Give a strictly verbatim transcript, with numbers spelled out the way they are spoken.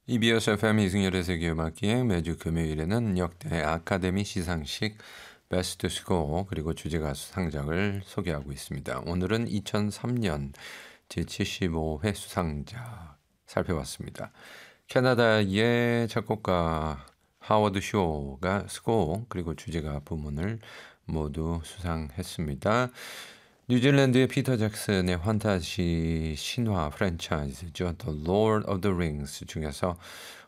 이비에스 에프엠 이승열의 세계음악기행 매주 금요일에는 역대 아카데미 시상식 베스트 스코어 그리고 주제가 수상작을 소개하고 있습니다. 오늘은 이천삼 년 제칠십오 회 수상작 살펴봤습니다. 캐나다의 작곡가 하워드 쇼가 스코어 그리고 주제가 부문을 모두 수상했습니다. 뉴질랜드의 피터 잭슨의 판타지 신화 프랜차이즈죠. The Lord of the Rings 중에서